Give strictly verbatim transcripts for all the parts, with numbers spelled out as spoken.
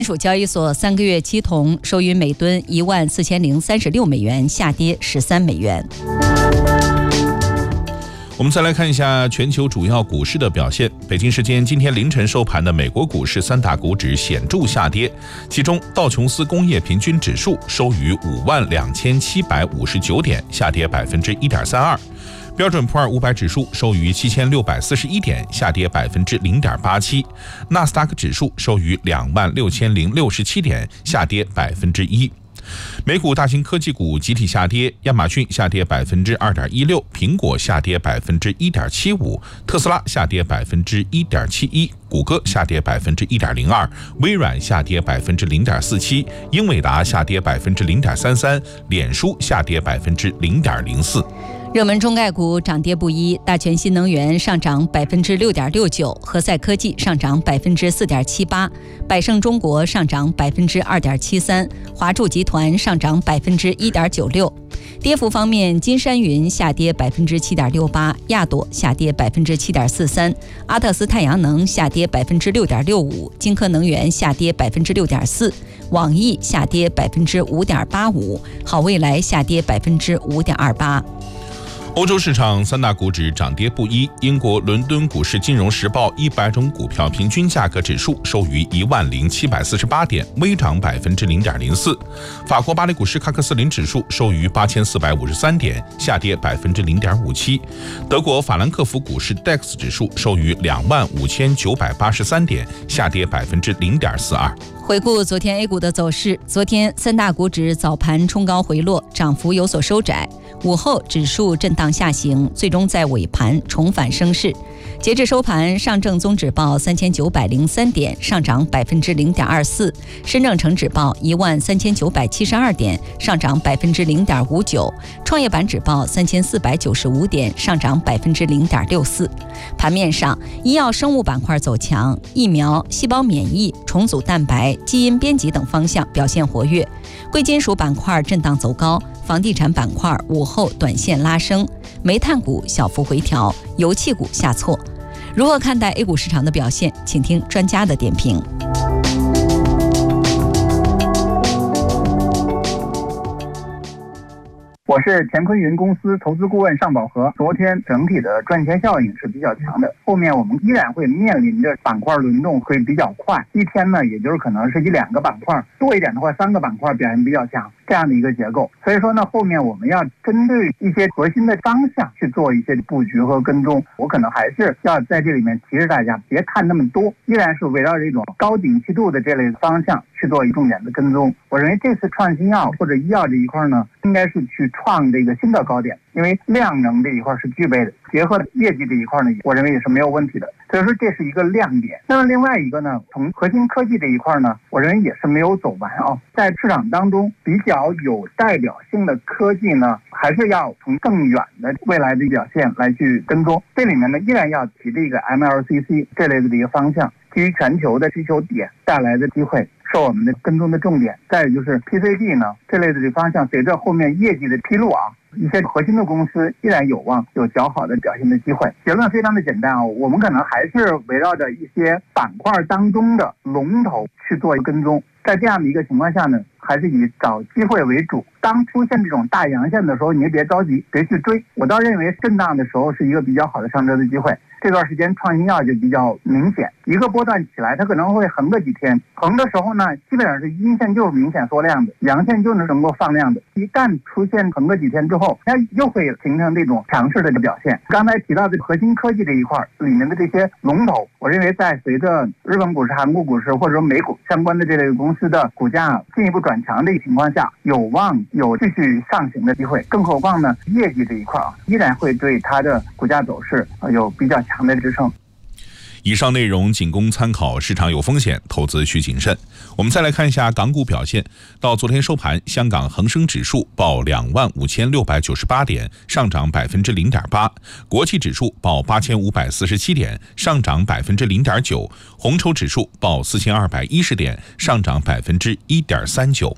属交易所三个月期铜收于每吨一万四千零三十六美元，下跌十三美元。 我们再来看一下全球主要股市的表现。北京时间今天凌晨收盘的美国股市三大股指显著下跌，其中道琼斯工业平均指数收于五万两千七百五十九点，下跌百分之一点三二。标准普尔五百指数收于七千六百四十一点，下跌百分之零点八七。纳斯达克指数收于两万六千零六十七点，下跌百分之一。美股大型科技股集体下跌，亚马逊下跌百分之二点一六，苹果下跌百分之一点七五，特斯拉下跌百分之一点七一，谷歌下跌百分之一点零二，微软下跌百分之零点四七，英伟达下跌百分之零点三三，脸书下跌百分之零点零四。 热门中概股涨跌不一，大全新能源上涨百分之六点六九，和赛科技上涨百分之四点七八，百胜中国上涨百分之二点七三，华住集团上涨百分之一点九六。跌幅方面，金山云下跌百分之七点六八，亚朵下跌百分之七点四三，阿特斯太阳能下跌百分之六点六五，金科能源下跌百分之六点四，网易下跌百分之五点八五，好未来下跌百分之五点二八。 欧洲市场三大股指涨跌不一，英国伦敦股市金融时报一百种股票平均价格指数收于一万零七百四十八点，微涨百分之零点零四。法国巴黎股市喀克斯林指数收于八千四百五十三点，下跌百分之零点五七。德国法兰克福股市 D A X 指数收于两万五千九百八十三点，下跌百分之零点四二。 回顾昨天 A 股的走势，昨天三大股指早盘冲高回落，涨幅有所收窄，午后指数震荡下行，最终在尾盘重返升势。截至收盘，上证综指报三千九百零三点，上涨百分之零点二四；深证成指报一万三千九百七十二点，上涨百分之零点五九；创业板指报三千四百九十五点，上涨百分之零点六四。盘面上，医药生物板块走强，疫苗、细胞免疫、重组蛋白、基因编辑等方向表现活跃。贵金属板块震荡走高，房地产板块午后短线拉升，煤炭股小幅回调，油气股下挫。如何看待 A 股市场的表现？请听专家的点评。 我是乾坤云公司投资顾问尚宝和。昨天整体的赚钱效应是比较强的，后面我们依然会面临着板块轮动会比较快，一天呢也就是可能是一两个板块，多一点的话三个板块表现比较强，这样的一个结构。所以说呢，后面我们要针对一些核心的方向去做一些布局和跟踪。我可能还是要在这里面提示大家，别看那么多，依然是围绕着一种高景气度的这类方向去做重点的跟踪。我认为这次创新药或者医药这一块呢，应该是去创这个新的高点，因为量能这一块是具备的，结合业绩这一块呢，我认为也是没有问题的。所以说这是一个亮点。那么另外一个呢，从核心科技这一块呢，我认为也是没有走完啊。在市场当中比较有代表性的科技呢，还是要从更远的未来的表现来去跟踪。这里面呢，依然要提这个 M L C C 这类的一个方向，基于全球的需求点带来的机会，是我们的跟踪的重点。再有就是 P C D 呢这类的方向，随着后面业绩的披露啊，一些核心的公司依然有望有较好的表现的机会。结论非常的简单啊，我们可能还是围绕着一些板块当中的龙头去做跟踪。在这样的一个情况下呢，还是以找机会为主。当出现这种大阳线的时候，你也别着急，别去追。我倒认为震荡的时候是一个比较好的上车的机会。这段时间创新药就比较明显，一个波段起来它可能会横个几天，横的时候呢基本上是阴线就是明显缩量的，阳线就能能够放量的。一旦出现横个几天之后，它又会形成这种强势的表现。刚才提到的核心科技这一块里面的这些龙头，我认为在随着日本股市、韩国股市或者说美股相关的这类公司的股价进一步转强的情况下，有望有继续上行的机会。更何况呢，业绩这一块啊，依然会对它的股价走势有比较强的支撑。 以上内容仅供参考，市场有风险，投资需谨慎。我们再来看一下港股表现。到昨天收盘，香港恒生指数报两万五千六百九十八点，上涨百分之零点八；国际指数报八千五百四十七点，上涨百分之零点九；红筹指数报四千二百一十点，上涨百分之一点三九。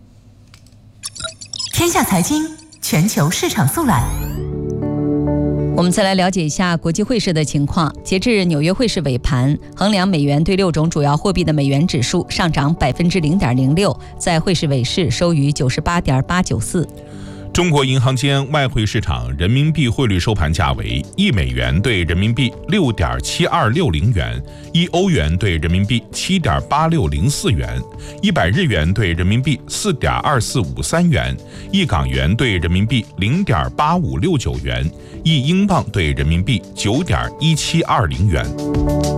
天下财经全球市场速览。 我们再来了解一下国际汇市的情况。截至纽约汇市尾盘，衡量美元对六种主要货币的美元指数上涨百分之零点零六，在汇市尾市收于九十八点八九四。 中国银行间外汇市场人民币汇率收盘价为一美元兑人民币六点七二六零元，一欧元兑人民币七点八六零四元，一百日元兑人民币四点二四五三元，一港元兑人民币零点八五六九元，一英镑兑人民币九点一七二零元。